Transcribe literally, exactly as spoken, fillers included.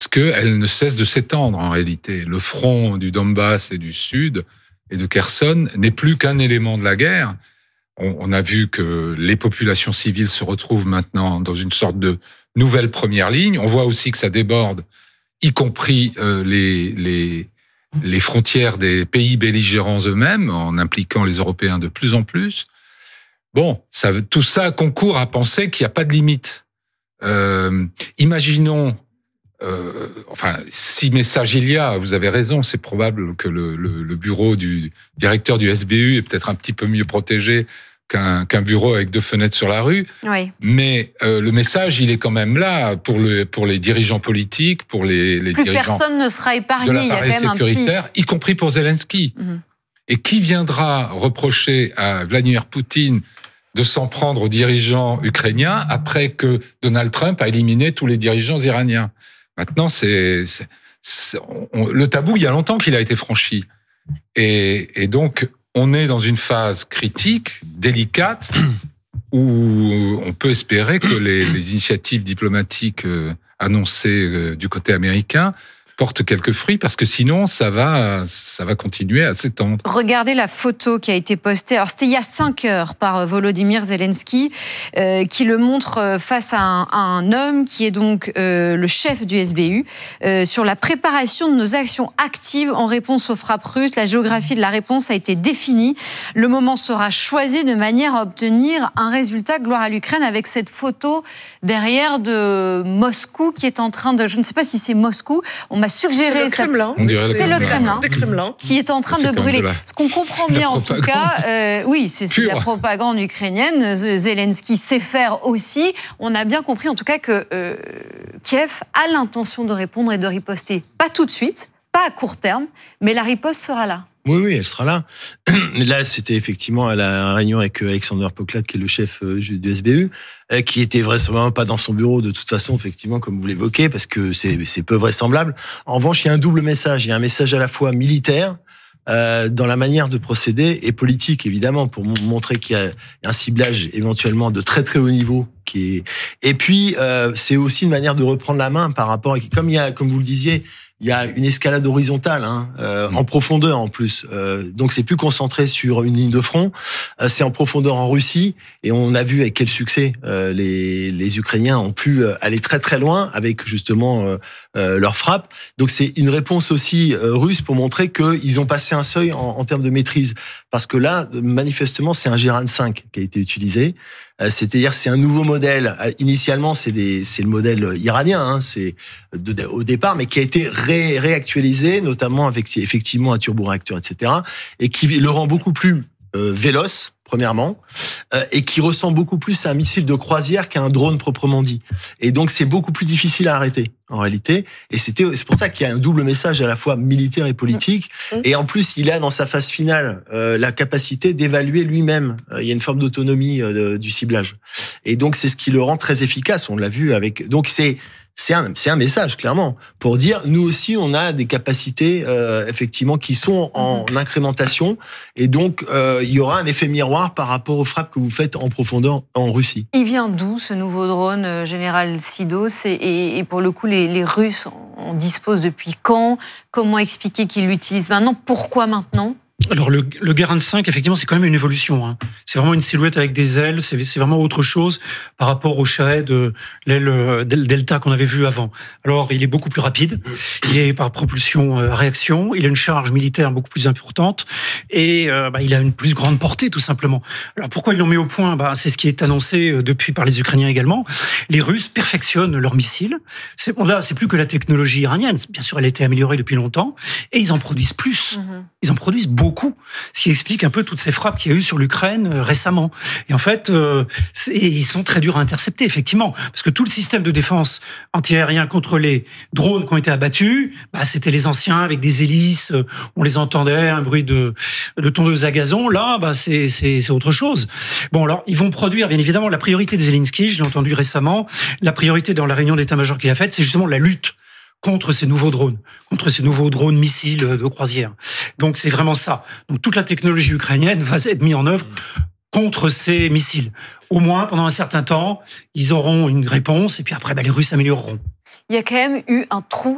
qu'elle ne cesse de s'étendre en réalité. Le front du Donbass et du Sud et de Kherson n'est plus qu'un élément de la guerre. On, on a vu que les populations civiles se retrouvent maintenant dans une sorte de nouvelle première ligne. On voit aussi que ça déborde, y compris euh, les, les, les frontières des pays belligérants eux-mêmes, en impliquant les Européens de plus en plus. Bon, ça, tout ça concourt à penser qu'il n'y a pas de limite. Euh, imaginons, euh, enfin, si message il y a, vous avez raison, c'est probable que le, le, le bureau du directeur du S B U est peut-être un petit peu mieux protégé qu'un, qu'un bureau avec deux fenêtres sur la rue. Oui. Mais euh, le message, il est quand même là pour, le, pour les dirigeants politiques, pour les, les Plus dirigeants personne ne sera épargné. de Il y a quand l'appareil même sécuritaire, un petit... y compris pour Zelensky. Mm-hmm. Et qui viendra reprocher à Vladimir Poutine de s'en prendre aux dirigeants ukrainiens après que Donald Trump a éliminé tous les dirigeants iraniens? Maintenant, c'est, c'est, c'est on, le tabou, il y a longtemps qu'il a été franchi. Et, et donc, on est dans une phase critique, délicate, où on peut espérer que les, les initiatives diplomatiques annoncées du côté américain porte quelques fruits, parce que sinon, ça va, ça va continuer à s'étendre. Regardez la photo qui a été postée. Alors, c'était il y a cinq heures par Volodymyr Zelensky, euh, qui le montre face à un, à un homme qui est donc euh, le chef du S B U, euh, sur la préparation de nos actions actives en réponse aux frappes russes. La géographie de la réponse a été définie. Le moment sera choisi de manière à obtenir un résultat, gloire à l'Ukraine, avec cette photo derrière de Moscou qui est en train de... Je ne sais pas si c'est Moscou. On m'a suggéré... C'est le Kremlin. Ça... C'est le Kremlin. Le Kremlin. Qui est en train c'est de brûler. De la... Ce qu'on comprend bien, en tout cas, euh, oui, c'est, c'est la propagande ukrainienne. Zelensky sait faire aussi. On a bien compris, en tout cas, que euh, Kiev a l'intention de répondre et de riposter. Pas tout de suite, pas à court terme, mais la riposte sera là. Oui, oui, elle sera là. Là, c'était effectivement à la réunion avec Alexander Poklad, qui est le chef du S B U, qui était vraisemblablement pas dans son bureau de toute façon, effectivement, comme vous l'évoquez, parce que c'est, c'est peu vraisemblable. En revanche, il y a un double message. Il y a un message à la fois militaire, euh, dans la manière de procéder, et politique, évidemment, pour montrer qu'il y a un ciblage éventuellement de très très haut niveau. Qui est... Et puis, euh, c'est aussi une manière de reprendre la main par rapport à... Comme il y a, comme vous le disiez, il y a une escalade horizontale, hein, euh, mmh. en profondeur en plus. Euh, donc c'est plus concentré sur une ligne de front, euh, c'est en profondeur en Russie. Et on a vu avec quel succès euh, les, les Ukrainiens ont pu aller très très loin avec justement euh, euh, leurs frappes. Donc c'est une réponse aussi euh, russe pour montrer qu'ils ont passé un seuil en, en termes de maîtrise. Parce que là, manifestement, c'est un Gérald cinq qui a été utilisé. C'est-à-dire, c'est un nouveau modèle. Initialement, c'est, des, c'est le modèle iranien, hein, c'est de, de, au départ, mais qui a été ré, réactualisé, notamment avec effectivement un turboréacteur, et cetera, et qui le rend beaucoup plus euh, véloce, premièrement, euh, et qui ressemble beaucoup plus à un missile de croisière qu'à un drone proprement dit. Et donc, c'est beaucoup plus difficile à arrêter, en réalité. Et c'était, c'est pour ça qu'il y a un double message à la fois militaire et politique. Mmh. Et en plus, il a dans sa phase finale euh, la capacité d'évaluer lui-même. Euh, il y a une forme d'autonomie euh, du ciblage. Et donc, c'est ce qui le rend très efficace. On l'a vu avec... Donc, c'est... C'est un, c'est un message, clairement, pour dire, nous aussi, on a des capacités, euh, effectivement, qui sont en mmh. incrémentation. Et donc, euh, il y aura un effet miroir par rapport aux frappes que vous faites en profondeur en Russie. Il vient d'où, ce nouveau drone, euh, Général Sidos, et, et, et pour le coup, les, les Russes en disposent depuis quand? Comment expliquer qu'ils l'utilisent maintenant? Pourquoi maintenant? Alors, le, le Guérin cinq, effectivement, c'est quand même une évolution. Hein. C'est vraiment une silhouette avec des ailes. C'est, c'est vraiment autre chose par rapport au chalet de l'aile Delta qu'on avait vu avant. Alors, il est beaucoup plus rapide. Il est par propulsion à réaction. Il a une charge militaire beaucoup plus importante. Et euh, bah, il a une plus grande portée, tout simplement. Alors, pourquoi ils l'ont mis au point? bah, C'est ce qui est annoncé depuis par les Ukrainiens également. Les Russes perfectionnent leurs missiles. C'est, bon, là, c'est plus que la technologie iranienne. Bien sûr, elle a été améliorée depuis longtemps. Et ils en produisent plus. Mmh. Ils en produisent beaucoup. Beaucoup, ce qui explique un peu toutes ces frappes qu'il y a eu sur l'Ukraine euh, récemment. Et en fait, euh, ils sont très durs à intercepter, effectivement, parce que tout le système de défense antiaérien contre les drones qui ont été abattus, bah, c'était les anciens avec des hélices, euh, on les entendait, un bruit de, de tondeuse à gazon. Là, bah, c'est, c'est, c'est autre chose. Bon, alors, ils vont produire, bien évidemment, la priorité de Zelensky, je l'ai entendu récemment, la priorité dans la réunion d'état-major qu'il a faite, c'est justement la lutte contre ces nouveaux drones, contre ces nouveaux drones missiles de croisière. Donc c'est vraiment ça. Donc toute la technologie ukrainienne va être mise en œuvre contre ces missiles. Au moins, pendant un certain temps, ils auront une réponse et puis après, bah, les Russes amélioreront. Il y a quand même eu un trou